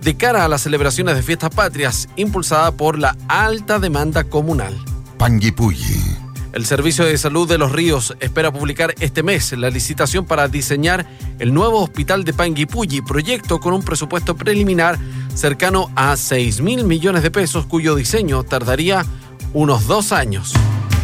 de cara a las celebraciones de fiestas patrias, impulsada por la alta demanda comunal. Panguipulli. El Servicio de Salud de Los Ríos espera publicar este mes la licitación para diseñar el nuevo hospital de Panguipulli, proyecto con un presupuesto preliminar cercano a 6.000 millones de pesos, cuyo diseño tardaría unos 2 años.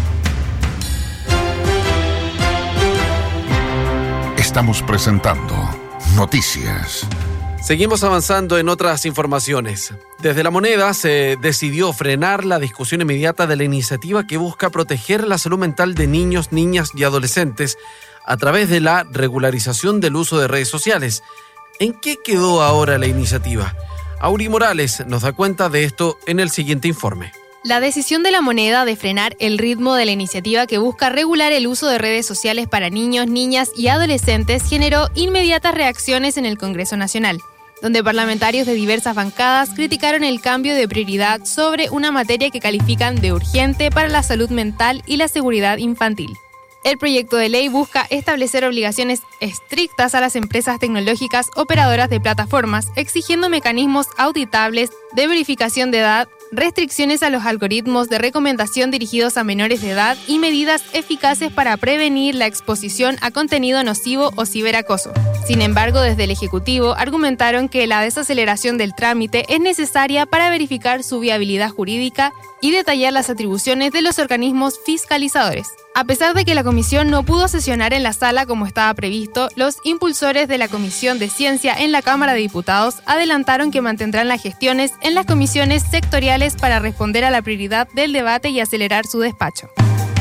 Estamos presentando Noticias. Seguimos avanzando en otras informaciones. Desde La Moneda se decidió frenar la discusión inmediata de la iniciativa que busca proteger la salud mental de niños, niñas y adolescentes a través de la regularización del uso de redes sociales. ¿En qué quedó ahora la iniciativa? Auri Morales nos da cuenta de esto en el siguiente informe. La decisión de La Moneda de frenar el ritmo de la iniciativa que busca regular el uso de redes sociales para niños, niñas y adolescentes generó inmediatas reacciones en el Congreso Nacional, donde parlamentarios de diversas bancadas criticaron el cambio de prioridad sobre una materia que califican de urgente para la salud mental y la seguridad infantil. El proyecto de ley busca establecer obligaciones estrictas a las empresas tecnológicas operadoras de plataformas, exigiendo mecanismos auditables de verificación de edad, restricciones a los algoritmos de recomendación dirigidos a menores de edad y medidas eficaces para prevenir la exposición a contenido nocivo o ciberacoso. Sin embargo, desde el Ejecutivo argumentaron que la desaceleración del trámite es necesaria para verificar su viabilidad jurídica y detallar las atribuciones de los organismos fiscalizadores. A pesar de que la comisión no pudo sesionar en la sala como estaba previsto, los impulsores de la Comisión de Ciencia en la Cámara de Diputados adelantaron que mantendrán las gestiones en las comisiones sectoriales para responder a la prioridad del debate y acelerar su despacho.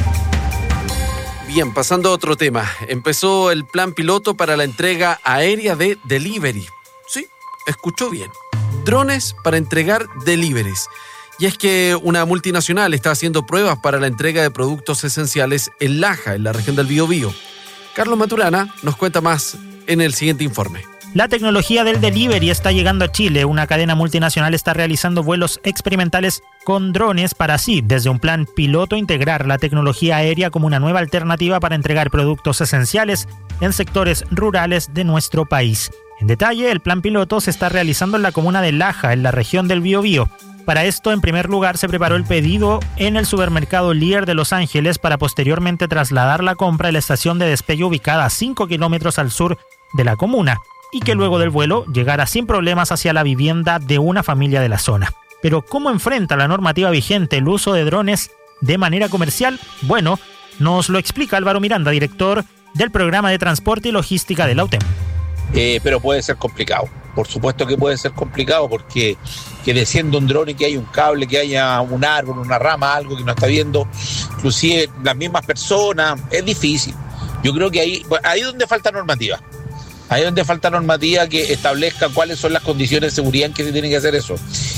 Bien, pasando a otro tema. Empezó el plan piloto para la entrega aérea de delivery. Sí, escuchó bien. Drones para entregar deliveries. Y es que una multinacional está haciendo pruebas para la entrega de productos esenciales en Laja, en la región del Biobío. Carlos Maturana nos cuenta más en el siguiente informe. La tecnología del delivery está llegando a Chile. Una cadena multinacional está realizando vuelos experimentales con drones para así, desde un plan piloto, integrar la tecnología aérea como una nueva alternativa para entregar productos esenciales en sectores rurales de nuestro país. En detalle, el plan piloto se está realizando en la comuna de Laja, en la región del Biobío. Para esto, en primer lugar, se preparó el pedido en el supermercado Lear de Los Ángeles para posteriormente trasladar la compra a la estación de despegue ubicada a 5 kilómetros al sur de la comuna y que luego del vuelo llegara sin problemas hacia la vivienda de una familia de la zona. Pero ¿cómo enfrenta la normativa vigente el uso de drones de manera comercial? Bueno, nos lo explica Álvaro Miranda, director del programa de transporte y logística de la UTEM. Pero puede ser complicado. Por supuesto que puede ser complicado porque que descienda un dron y que haya un cable, que haya un árbol, una rama, algo que no está viendo, inclusive las mismas personas, es difícil. Yo creo que ahí es donde falta normativa. Ahí es donde falta normativa que establezca cuáles son las condiciones de seguridad en que se tiene que hacer eso.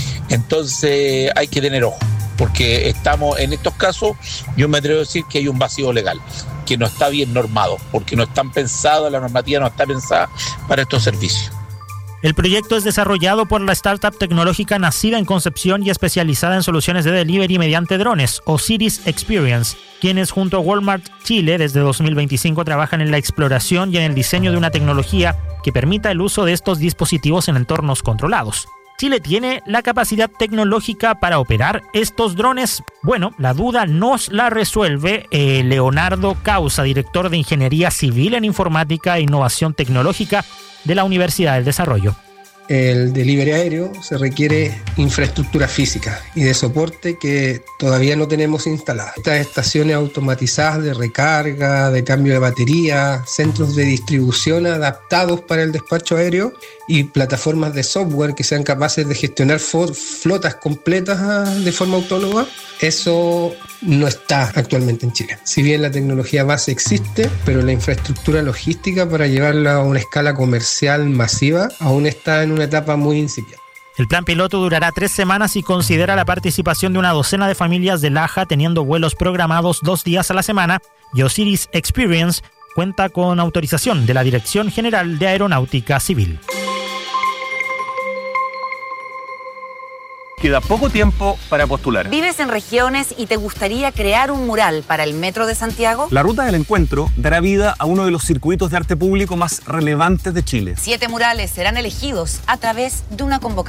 Entonces hay que tener ojo, porque estamos en estos casos, yo me atrevo a decir que hay un vacío legal, que no está bien normado, porque no están pensados, la normativa no está pensada para estos servicios. El proyecto es desarrollado por la startup tecnológica nacida en Concepción y especializada en soluciones de delivery mediante drones, Osiris Experience, quienes junto a Walmart Chile desde 2025 trabajan en la exploración y en el diseño de una tecnología que permita el uso de estos dispositivos en entornos controlados. ¿Chile tiene la capacidad tecnológica para operar estos drones? Bueno, la duda nos la resuelve Leonardo Causa, director de Ingeniería Civil en Informática e Innovación Tecnológica de la Universidad del Desarrollo. El delivery aéreo se requiere infraestructura física y de soporte que todavía no tenemos instalada. Estas estaciones automatizadas de recarga, de cambio de batería, centros de distribución adaptados para el despacho aéreo y plataformas de software que sean capaces de gestionar flotas completas de forma autónoma, eso no está actualmente en Chile. Si bien la tecnología base existe, pero la infraestructura logística para llevarla a una escala comercial masiva aún está en una etapa muy incipiente. El plan piloto durará 3 semanas y considera la participación de una docena de familias de Laja, teniendo vuelos programados 2 días a la semana, y Osiris Experience cuenta con autorización de la Dirección General de Aeronáutica Civil. Queda poco tiempo para postular. ¿Vives en regiones y te gustaría crear un mural para el Metro de Santiago? La Ruta del Encuentro dará vida a uno de los circuitos de arte público más relevantes de Chile. 7 murales serán elegidos a través de una convocatoria.